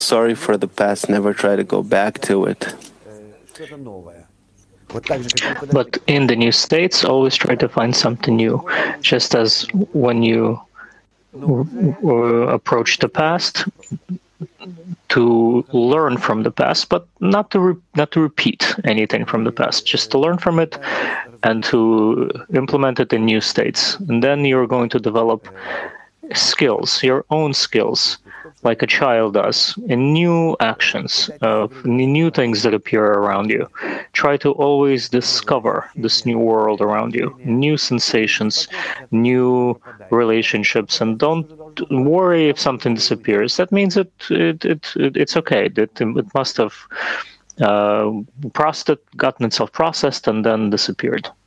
sorry for the past, never try to go back to it. But in the new states, always try to find something new. Just as when you approach the past, to learn from the past, but not to repeat anything from the past, just to learn from it and to implement it in new states. And then you're going to develop skills, your own skills, like a child does, in new actions, new things that appear around you. Try to always discover this new world around you, new sensations, new relationships, and don't worry if something disappears. That means it's okay. It must have gotten itself processed and then disappeared.